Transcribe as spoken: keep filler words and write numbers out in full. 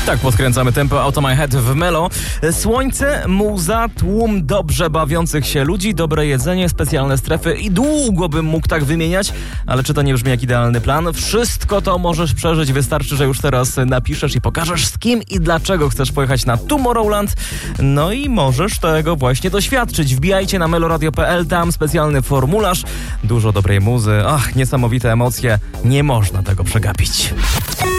Tak, podkręcamy tempo Out of My Head w Melo. Słońce, muza, tłum dobrze bawiących się ludzi, dobre jedzenie, specjalne strefy i długo bym mógł tak wymieniać, ale czy to nie brzmi jak idealny plan? Wszystko to możesz przeżyć, wystarczy, że już teraz napiszesz i pokażesz z kim i dlaczego chcesz pojechać na Tomorrowland. No i możesz tego właśnie doświadczyć. Wbijajcie na meloradio kropka p l, tam specjalny formularz, dużo dobrej muzy, ach, niesamowite emocje, nie można tego przegapić.